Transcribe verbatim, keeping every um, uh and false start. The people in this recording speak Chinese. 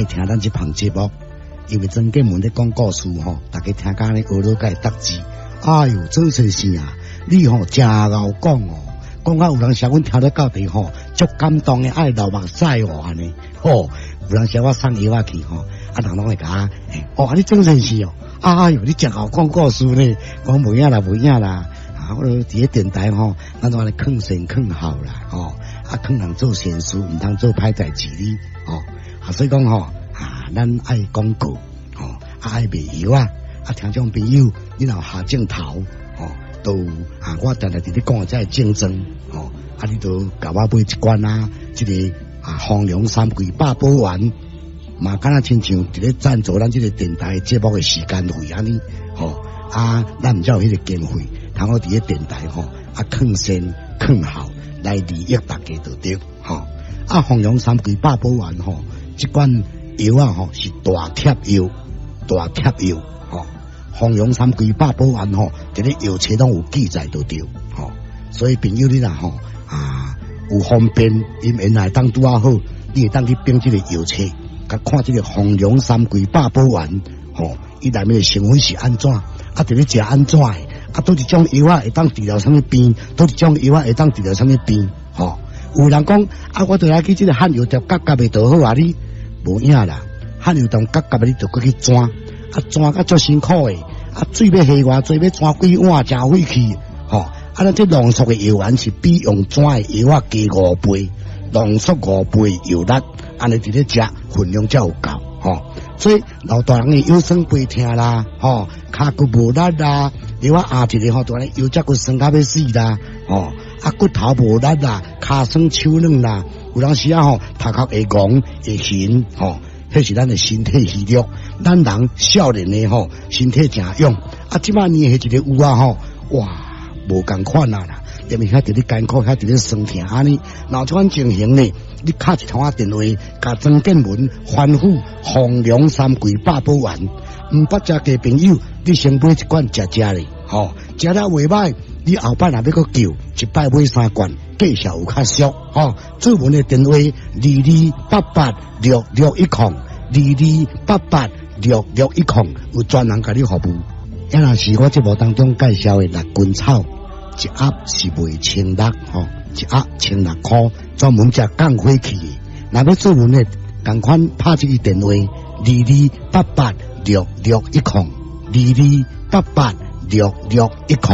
爱听咱这旁节目，因为曾建文咧讲故事吼，大家听甲咧学到个得字。哎哟，真先生啊，你吼真敖讲哦，讲啊有人写阮听得到底吼，足感动诶，爱流目屎哦安尼。吼，有人写我送药啊去吼，啊人拢会甲我，哦，你真先生哦，哎哟，你真好讲故事呢，讲无影啦，无影啦。啊，我伫咧电台吼，咱都来劝善劝好啦，吼，啊劝人做善事，毋通做歹代志哩，吼，啊所以讲吼，啊咱爱广告，吼，啊爱卖药啊，啊听众朋友，你若下镜头，吼，都啊我定定伫咧讲诶，即竞争，吼，啊你都甲我买一罐啊，即、這个啊丰隆三桂八宝丸，嘛敢若亲像伫咧赞助咱即个电台节目诶时间费安尼，吼，啊咱毋才有迄个经费。通我伫咧电台吼，啊，劝善劝好来利益大家就对，吼。啊，丰隆三桂八宝丸吼，即款药啊吼是大贴药，大贴药，吼。丰隆三桂八宝丸吼，伫咧药册拢有记载就对，吼。所以朋友你若吼啊有方便，因原来当拄啊好，你会当去编即个药册，甲看即个丰隆三桂八宝丸，吼，伊内面的成分是安怎，啊，伫咧食安怎诶。啊，倒一种药啊会当治疗什么病？倒一种药啊会当治疗什么病？吼、哦，有人讲啊，我倒来去这个汉药店夹夹袂倒好啊，你无影啦。汉药店夹夹的你就过去转，啊转甲足辛苦诶，啊水要下偌济，要转几碗真费气。吼、哦，啊咱这浓缩的药丸是比用转的药啊加五倍，浓缩五倍药力，安尼伫咧食分量才有够。吼、哦，所以老大人的腰酸背痛啦，吼、哦，骹骨无力啦。你话压一个吼，当然腰脊骨酸到要死啦，吼，啊骨头无力啦，骹酸手软啦，有当时啊吼，头壳会戆会晕，吼，迄是咱的身体虚弱。咱人少年的吼，身体诚勇，啊，即摆年迄一个有啊吼，哇，无共款啊啦，因为遐伫咧艰苦，遐伫咧酸痛安尼，闹即款情形呢，你敲一通啊电话，甲曾建文吩咐丰隆三桂八宝丸。毋捌食嘅朋友，你先买一罐食食咧，吼，食了袂歹，你后摆若要搁叫，一摆买三罐，计数有较俗，吼。主文嘅电话：二二八八六六一零，二二八八六六一零，有专人甲你服务。也若是我节目当中介绍嘅六根草，一盒是卖千六，吼，一盒千六块，专门食降火气嘅。若要主文嘅，共款拍这个电话：二二八八。六六一零，二二八八六六一零。